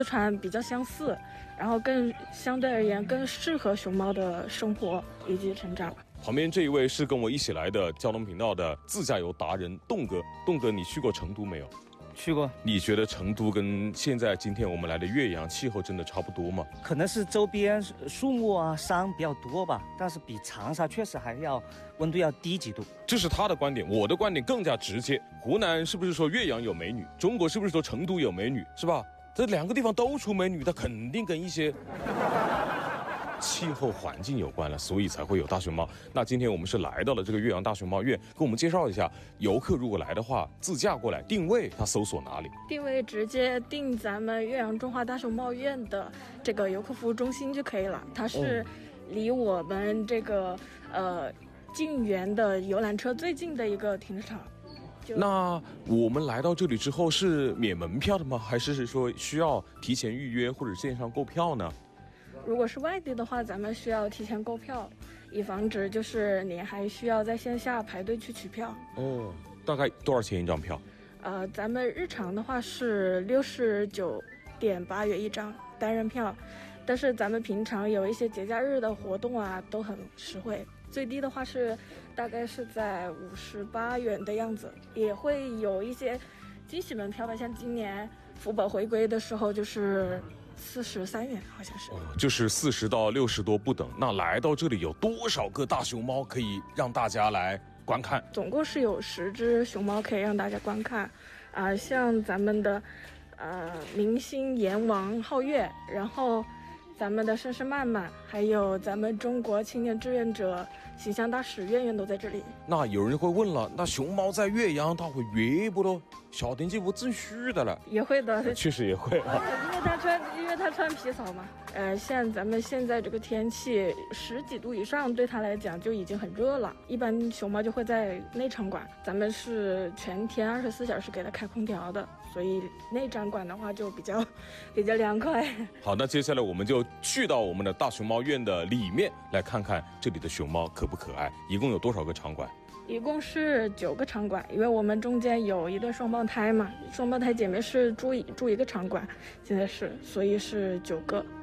传比较相似，然后相对而言更适合熊猫的生活以及成长。 旁边这一位是跟我一起来的交通频道的自驾游达人栋哥。栋哥，你去过成都没有？ 去过。 你觉得成都跟现在今天我们来的岳阳气候真的差不多吗？ 可能是周边树木啊山比较多吧，但是比长沙确实还要温度要低几度。 这是他的观点，我的观点更加直接。湖南是不是说岳阳有美女？中国是不是说成都有美女？是吧？这两个地方都出美女，它肯定跟一些气候环境有关了，所以才会有大熊猫。那今天我们是来到了这个岳阳大熊猫院，给我们介绍一下，游客如果来的话，自驾过来定位，他搜索哪里？ 定位直接定咱们岳阳中华大熊猫院的这个游客服务中心就可以了。它是离我们这个进园的游览车最近的一个停车场。 那我们来到这里之后是免门票的吗？还是说需要提前预约或者线上购票呢？ 如果是外地的话，咱们需要提前购票，以防止就是你还需要在线下排队去取票。 大概多少钱一张票？ 咱们日常的话是69.8元一张单人票，但是咱们平常有一些节假日的活动啊，都很实惠。最低的话是大概是在58元的样子，也会有一些惊喜门票吧，像今年福宝回归的时候就是43元，好像是， 就是40到60多不等。那来到这里有多少个大熊猫可以让大家来观看？ 总共是有10只熊猫可以让大家观看，像咱们的明星阎王皓月，然后咱们的绅士曼曼，还有咱们中国青年志愿者形象大使苑苑都在这里。 那有人会问了，那熊猫在岳阳它会约不咯？小天气不正虚的了？ 也会的， 确实也会因为它穿皮草嘛。像咱们现在这个天气10几度以上，对它来讲就已经很热了。一般熊猫就会在内场馆，咱们是全天24小时给它开空调的，所以内场馆的话就比较凉快。 好，那接下来我们就去到我们的大熊猫院的里面来看看这里的熊猫可不可爱。一共有多少个场馆？ 一共是9个场馆，因为我们中间有一对双胞胎嘛，双胞胎姐妹是住一个场馆，现在是，所以是9个。